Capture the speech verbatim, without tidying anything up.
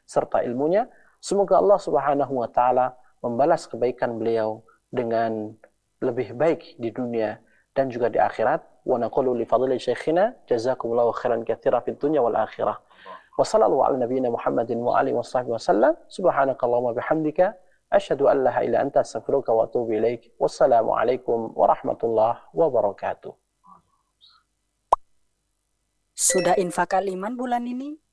serta ilmunya. Semoga Allah Subhanahu wa taala membalas kebaikan beliau dengan lebih baik di dunia dan juga di akhirat. Wa naqulu li fadli syekhina jazakumullahu khairan katsira fid dunya wal akhirah. Wa sallallahu ala nabiyyina Muhammadin wa alihi washabbihi wasallam. Subhanakallahumma bihamdika asyhadu an la ilaha illa anta astaghfiruka wa atubu ilaik. Wassalamu alaikum warahmatullahi wabarakatuh. Sudah infak kaliman bulan ini?